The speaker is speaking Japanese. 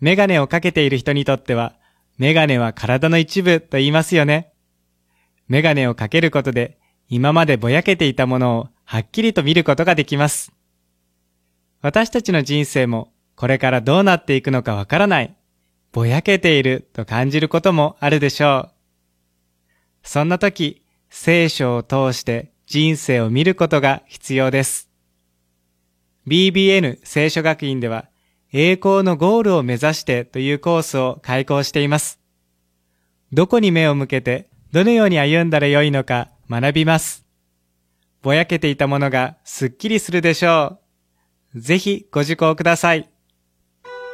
メガネをかけている人にとっては、メガネは体の一部と言いますよね。メガネをかけることで、今までぼやけていたものをはっきりと見ることができます。私たちの人生もこれからどうなっていくのかわからない、ぼやけていると感じることもあるでしょう。そんな時、聖書を通して人生を見ることが必要です。BBN 聖書学院では、栄光のゴールを目指してというコースを開講しています。どこに目を向けて、どのように歩んだらよいのか学びます。ぼやけていたものがすっきりするでしょう。ぜひご受講ください。